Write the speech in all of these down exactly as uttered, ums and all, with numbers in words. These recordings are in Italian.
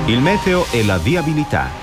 Il meteo e la viabilità.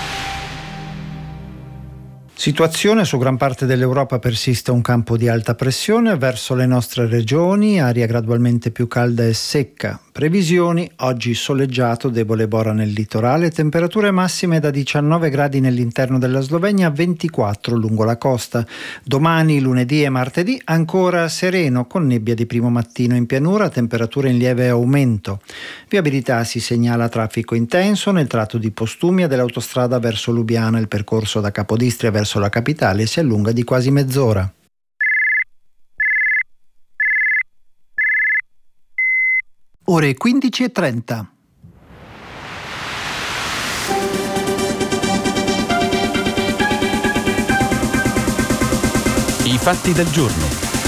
Situazione: su gran parte dell'Europa persiste un campo di alta pressione verso le nostre regioni, aria gradualmente più calda e secca. Previsioni: oggi soleggiato, debole bora nel litorale, temperature massime da diciannove gradi nell'interno della Slovenia, ventiquattro lungo la costa. Domani, lunedì e martedì ancora sereno, con nebbia di primo mattino in pianura, temperature in lieve aumento. Viabilità: si segnala traffico intenso nel tratto di Postumia dell'autostrada verso Lubiana. Il percorso da Capodistria verso la capitale si allunga di quasi mezz'ora. Ore quindici e trenta. I fatti del giorno.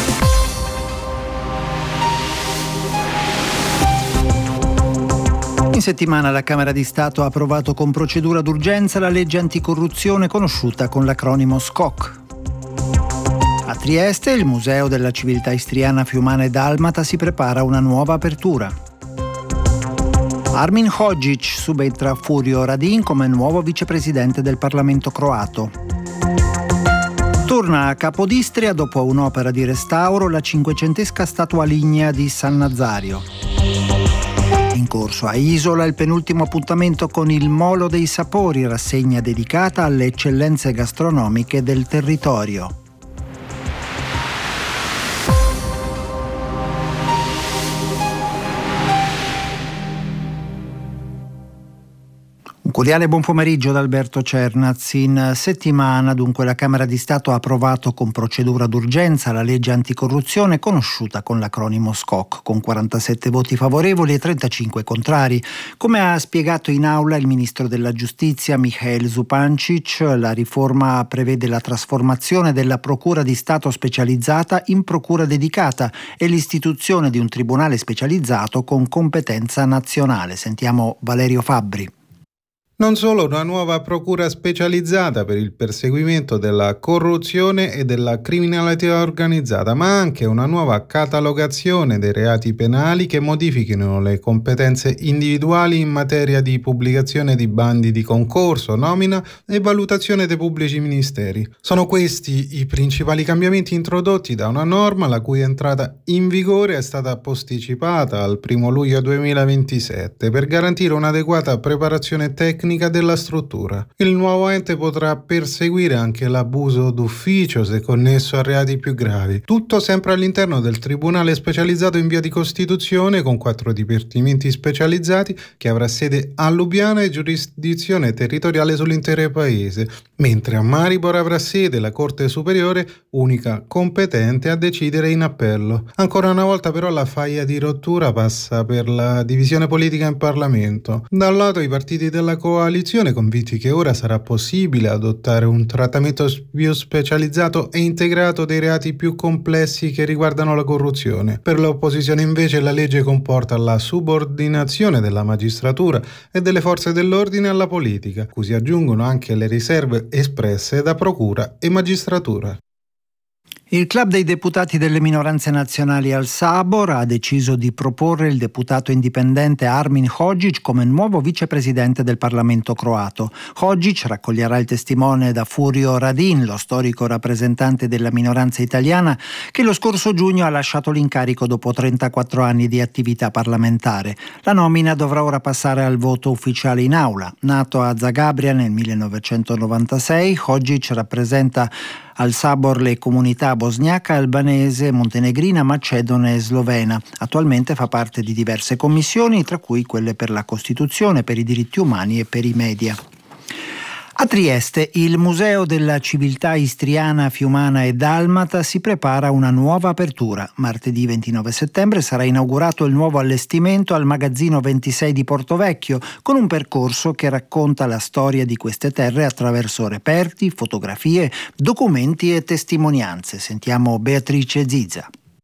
In settimana la Camera di Stato ha approvato con procedura d'urgenza la legge anticorruzione conosciuta con l'acronimo S C O C. A Trieste il Museo della Civiltà Istriana Fiumana e Dalmata si prepara una nuova apertura. Armin Hodžić subentra a Furio Radin come nuovo vicepresidente del Parlamento croato. Torna a Capodistria dopo un'opera di restauro la cinquecentesca statua lignea di San Nazario. In corso a Isola il penultimo appuntamento con il Molo dei Sapori, rassegna dedicata alle eccellenze gastronomiche del territorio. Un cordiale buon pomeriggio da Alberto Cernaz. In settimana dunque la Camera di Stato ha approvato con procedura d'urgenza la legge anticorruzione conosciuta con l'acronimo S C O C, con quarantasette voti favorevoli e trentacinque contrari. Come ha spiegato in aula il ministro della Giustizia Michael Zupancic, la riforma prevede la trasformazione della Procura di Stato specializzata in procura dedicata e l'istituzione di un tribunale specializzato con competenza nazionale. Sentiamo Valerio Fabbri. Non solo una nuova procura specializzata per il perseguimento della corruzione e della criminalità organizzata, ma anche una nuova catalogazione dei reati penali che modifichino le competenze individuali in materia di pubblicazione di bandi di concorso, nomina e valutazione dei pubblici ministeri. Sono questi i principali cambiamenti introdotti da una norma la cui entrata in vigore è stata posticipata al primo luglio duemilaventisette per garantire un'adeguata preparazione tecnica della struttura. Il nuovo ente potrà perseguire anche l'abuso d'ufficio se connesso a reati più gravi. Tutto sempre all'interno del Tribunale specializzato in via di Costituzione, con quattro dipartimenti specializzati, che avrà sede a Lubiana e giurisdizione territoriale sull'intero paese, mentre a Maribor avrà sede la Corte Superiore, unica competente a decidere in appello. Ancora una volta però la faglia di rottura passa per la divisione politica in Parlamento. Da un lato i partiti della coalizione coalizione convinti che ora sarà possibile adottare un trattamento più specializzato e integrato dei reati più complessi che riguardano la corruzione. Per l'opposizione invece la legge comporta la subordinazione della magistratura e delle forze dell'ordine alla politica, cui si aggiungono anche le riserve espresse da procura e magistratura. Il Club dei deputati delle minoranze nazionali al Sabor ha deciso di proporre il deputato indipendente Armin Hodžić come nuovo vicepresidente del Parlamento croato. Hodžić raccoglierà il testimone da Furio Radin, lo storico rappresentante della minoranza italiana, che lo scorso giugno ha lasciato l'incarico dopo trentaquattro anni di attività parlamentare. La nomina dovrà ora passare al voto ufficiale in aula. Nato a Zagabria nel millenovecentonovantasei, Hodžić rappresenta al Sabor le comunità bosniaca, albanese, montenegrina, macedone e slovena. Attualmente fa parte di diverse commissioni, tra cui quelle per la Costituzione, per i diritti umani e per i media. A Trieste il Museo della Civiltà Istriana Fiumana e Dalmata si prepara una nuova apertura. Martedì ventinove settembre sarà inaugurato il nuovo allestimento al Magazzino ventisei di Portovecchio, con un percorso che racconta la storia di queste terre attraverso reperti, fotografie, documenti e testimonianze. Sentiamo Beatrice Zizza.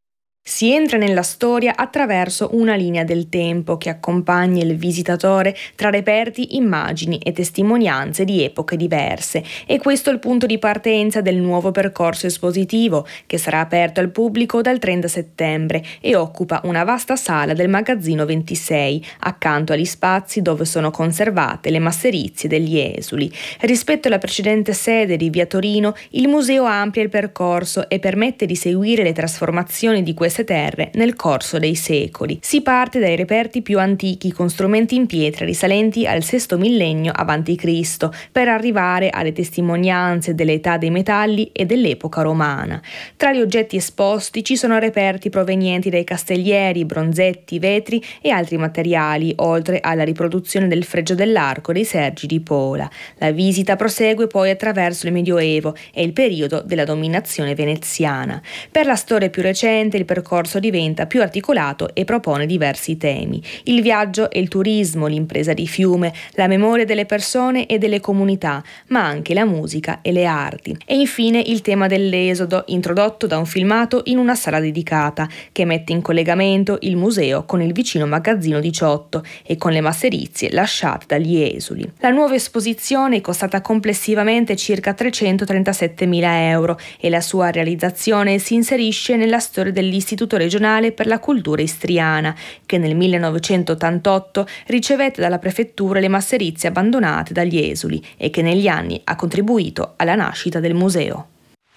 Si entra nella storia attraverso una linea del tempo che accompagna il visitatore tra reperti, immagini e testimonianze di epoche diverse. E questo è il punto di partenza del nuovo percorso espositivo, che sarà aperto al pubblico dal trenta settembre e occupa una vasta sala del Magazzino ventisei, accanto agli spazi dove sono conservate le masserizie degli esuli. Rispetto alla precedente sede di Via Torino, il museo amplia il percorso e permette di seguire le trasformazioni di queste terre nel corso dei secoli. Si parte dai reperti più antichi con strumenti in pietra risalenti al sesto millennio avanti Cristo per arrivare alle testimonianze dell'età dei metalli e dell'epoca romana. Tra gli oggetti esposti ci sono reperti provenienti dai castellieri, bronzetti, vetri e altri materiali, oltre alla riproduzione del fregio dell'arco dei Sergi di Pola. La visita prosegue poi attraverso il Medioevo e il periodo della dominazione veneziana. Per la storia più recente il percorso Il corso diventa più articolato e propone diversi temi. Il viaggio e il turismo, l'impresa di fiume, la memoria delle persone e delle comunità, ma anche la musica e le arti. E infine il tema dell'esodo, introdotto da un filmato in una sala dedicata, che mette in collegamento il museo con il vicino Magazzino diciotto e con le masserizie lasciate dagli esuli. La nuova esposizione è costata complessivamente circa trecentotrentassettemila euro e la sua realizzazione si inserisce nella storia dell'Istituto regionale per la cultura istriana, che nel millenovecentottantotto ricevette dalla prefettura le masserizie abbandonate dagli esuli e che negli anni ha contribuito alla nascita del museo.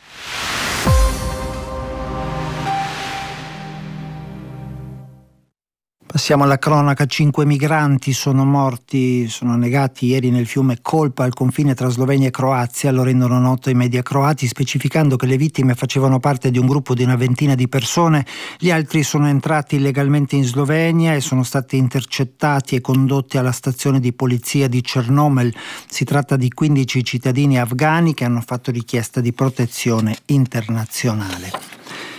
Passiamo alla cronaca. Cinque migranti sono morti, sono annegati ieri nel fiume Kolpa al confine tra Slovenia e Croazia. Lo rendono noto i media croati, specificando che le vittime facevano parte di un gruppo di una ventina di persone. Gli altri sono entrati illegalmente in Slovenia e sono stati intercettati e condotti alla stazione di polizia di Chernomel. Si tratta di quindici cittadini afghani che hanno fatto richiesta di protezione internazionale.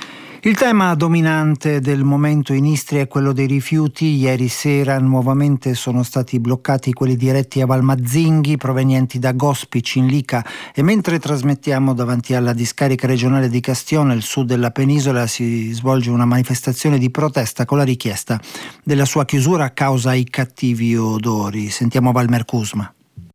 Il tema dominante del momento in Istria è quello dei rifiuti. Ieri sera nuovamente sono stati bloccati quelli diretti a Valmazzinghi provenienti da Gospic in Lica, e mentre trasmettiamo davanti alla discarica regionale di Castione, il sud della penisola, si svolge una manifestazione di protesta con la richiesta della sua chiusura a causa i cattivi odori. Sentiamo Valmer Kuzma.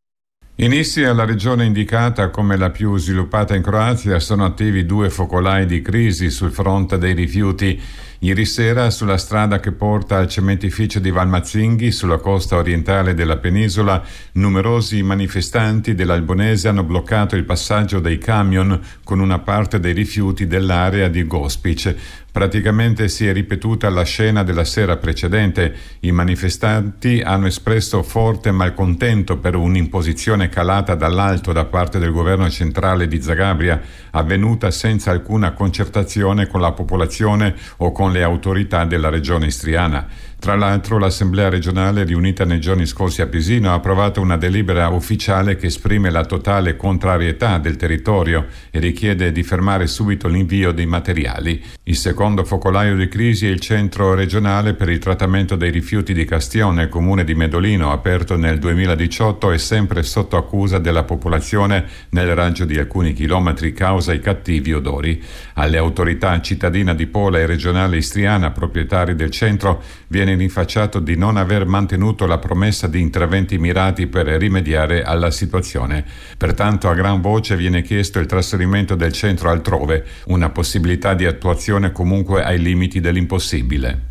In Istria, la regione indicata come la più sviluppata in Croazia, sono attivi due focolai di crisi sul fronte dei rifiuti. Ieri sera, sulla strada che porta al cementificio di Valmazzinghi, sulla costa orientale della penisola, numerosi manifestanti dell'Albonese hanno bloccato il passaggio dei camion con una parte dei rifiuti dell'area di Gospic. Praticamente si è ripetuta la scena della sera precedente. I manifestanti hanno espresso forte malcontento per un'imposizione calata dall'alto da parte del governo centrale di Zagabria, avvenuta senza alcuna concertazione con la popolazione o con le autorità della regione istriana. Tra l'altro, l'Assemblea regionale riunita nei giorni scorsi a Pisino ha approvato una delibera ufficiale che esprime la totale contrarietà del territorio e richiede di fermare subito l'invio dei materiali. Il secondo focolaio di crisi è il centro regionale per il trattamento dei rifiuti di Castione, comune di Medolino, aperto nel duemiladiciotto e sempre sotto accusa della popolazione nel raggio di alcuni chilometri causa i cattivi odori. Alle autorità cittadina di Pola e regionale istriana, proprietari del centro, viene rinfacciato di non aver mantenuto la promessa di interventi mirati per rimediare alla situazione. Pertanto a gran voce viene chiesto il trasferimento del centro altrove, una possibilità di attuazione comunque ai limiti dell'impossibile.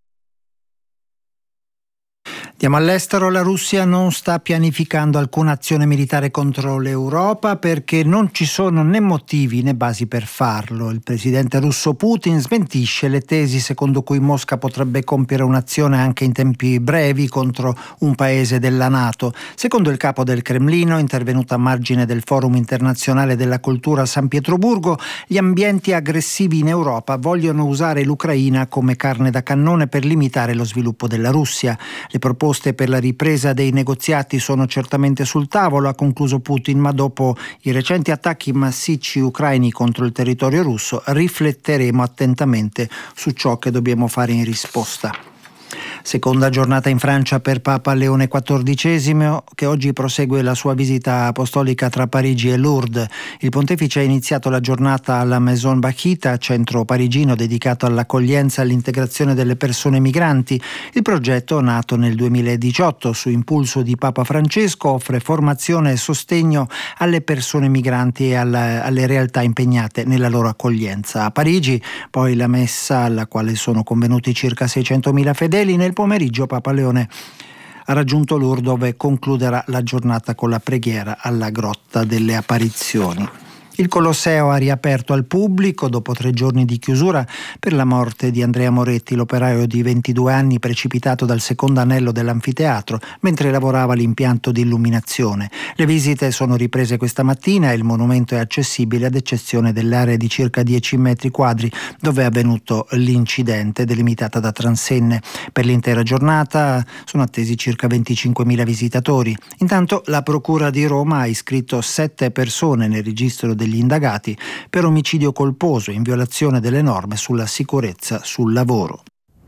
Andiamo all'estero. La Russia non sta pianificando alcuna azione militare contro l'Europa perché non ci sono né motivi né basi per farlo. Il presidente russo Putin smentisce le tesi secondo cui Mosca potrebbe compiere un'azione anche in tempi brevi contro un paese della NATO. Secondo il capo del Cremlino, intervenuto a margine del Forum internazionale della cultura a San Pietroburgo, gli ambienti aggressivi in Europa vogliono usare l'Ucraina come carne da cannone per limitare lo sviluppo della Russia. Le proposte per la ripresa dei negoziati sono certamente sul tavolo, ha concluso Putin, ma dopo i recenti attacchi massicci ucraini contro il territorio russo rifletteremo attentamente su ciò che dobbiamo fare in risposta. Seconda giornata in Francia per Papa Leone quattordicesimo, che oggi prosegue la sua visita apostolica tra Parigi e Lourdes. Il pontefice ha iniziato la giornata alla Maison Bakhita, centro parigino dedicato all'accoglienza e all'integrazione delle persone migranti. Il progetto, nato nel duemiladiciotto su impulso di Papa Francesco, offre formazione e sostegno alle persone migranti e alla, alle realtà impegnate nella loro accoglienza. A Parigi, poi la messa alla quale sono convenuti circa seicentomila fedeli. Nel pomeriggio Papa Leone ha raggiunto Lourdes, dove concluderà la giornata con la preghiera alla Grotta delle Apparizioni. Il Colosseo ha riaperto al pubblico dopo tre giorni di chiusura per la morte di Andrea Moretti, l'operaio di ventidue anni precipitato dal secondo anello dell'anfiteatro mentre lavorava all'impianto di illuminazione. Le visite sono riprese questa mattina e il monumento è accessibile ad eccezione dell'area di circa dieci metri quadri dove è avvenuto l'incidente, delimitata da transenne. Per l'intera giornata sono attesi circa venticinquemila visitatori. Intanto la Procura di Roma ha iscritto sette persone nel registro degli indagati per omicidio colposo in violazione delle norme sulla sicurezza sul lavoro.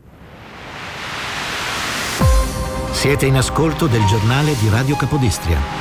Siete in ascolto del giornale di Radio Capodistria.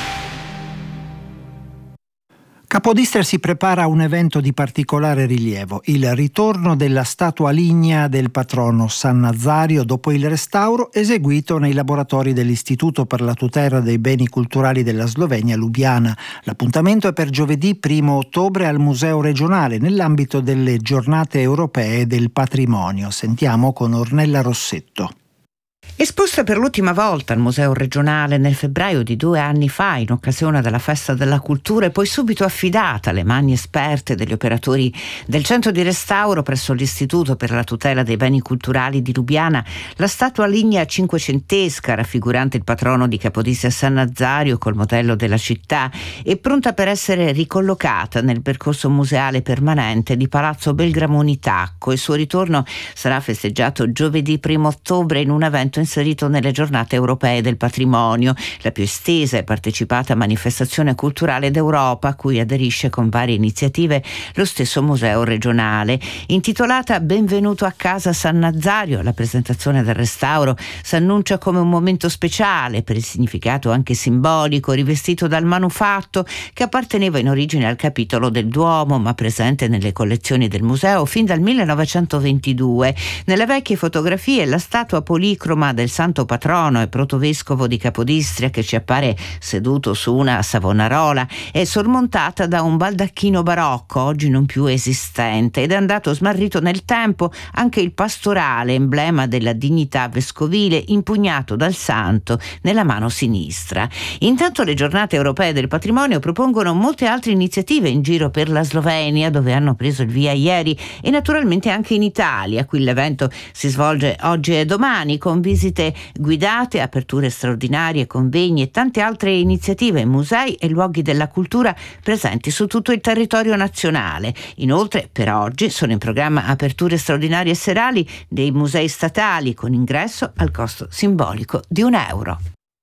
Capodistria si prepara a un evento di particolare rilievo, il ritorno della statua lignea del patrono San Nazario dopo il restauro eseguito nei laboratori dell'Istituto per la tutela dei beni culturali della Slovenia, Lubiana. L'appuntamento è per giovedì primo ottobre al Museo regionale nell'ambito delle giornate europee del patrimonio. Sentiamo con Ornella Rossetto. Esposta per l'ultima volta al Museo regionale nel febbraio di due anni fa in occasione della Festa della Cultura e poi subito affidata alle mani esperte degli operatori del centro di restauro presso l'Istituto per la tutela dei beni culturali di Lubiana, la statua lignea cinquecentesca raffigurante il patrono di Capodistria San Nazario col modello della città è pronta per essere ricollocata nel percorso museale permanente di Palazzo Belgramoni Tacco. Il suo ritorno sarà festeggiato giovedì primo ottobre in un evento inserito nelle giornate europee del patrimonio, la più estesa e partecipata manifestazione culturale d'Europa a cui aderisce con varie iniziative lo stesso museo regionale. Intitolata Benvenuto a casa San Nazario, la presentazione del restauro si annuncia come un momento speciale per il significato anche simbolico rivestito dal manufatto che apparteneva in origine al capitolo del Duomo ma presente nelle collezioni del museo fin dal millenovecentoventidue. Nelle vecchie fotografie la statua policroma del santo patrono e protovescovo di Capodistria, che ci appare seduto su una savonarola, è sormontata da un baldacchino barocco oggi non più esistente, ed è andato smarrito nel tempo anche il pastorale, emblema della dignità vescovile, impugnato dal santo nella mano sinistra. Intanto le giornate europee del patrimonio propongono molte altre iniziative in giro per la Slovenia, dove hanno preso il via ieri, e naturalmente anche in Italia. Qui l'evento si svolge oggi e domani con visite guidate, aperture straordinarie, convegni e tante altre iniziative, musei e luoghi della cultura presenti su tutto il territorio nazionale. Inoltre, per oggi sono in programma aperture straordinarie serali dei musei statali con ingresso al costo simbolico di un euro.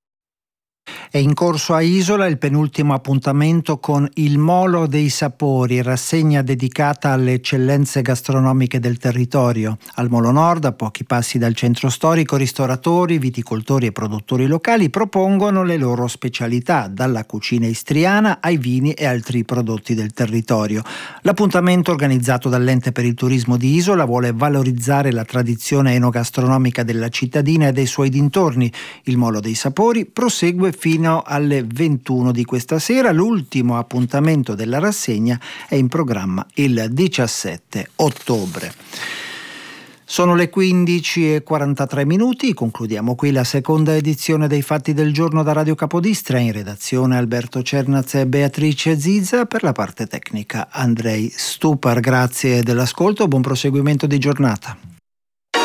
È in corso a Isola il penultimo appuntamento con Il Molo dei Sapori, rassegna dedicata alle eccellenze gastronomiche del territorio. Al Molo Nord, a pochi passi dal centro storico, ristoratori, viticoltori e produttori locali propongono le loro specialità, dalla cucina istriana ai vini e altri prodotti del territorio. L'appuntamento, organizzato dall'Ente per il Turismo di Isola, vuole valorizzare la tradizione enogastronomica della cittadina e dei suoi dintorni. Il Molo dei Sapori prosegue fino alle ventuno di questa sera. L'ultimo appuntamento della rassegna è in programma il diciassette ottobre. Sono le quindici e quarantatré minuti, concludiamo qui la seconda edizione dei Fatti del Giorno da Radio Capodistria. In redazione Alberto Cernaz e Beatrice Zizza, per la parte tecnica Andrei Stupar. Grazie dell'ascolto, buon proseguimento di giornata.